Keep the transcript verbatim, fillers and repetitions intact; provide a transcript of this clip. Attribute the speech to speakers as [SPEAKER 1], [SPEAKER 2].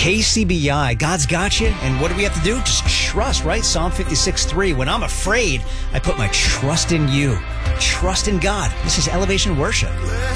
[SPEAKER 1] K C B I, God's got you. And what do we have to do? Just trust, right? Psalm fifty-six three. When I'm afraid, I put my trust in you. Trust in God. This is Elevation Worship.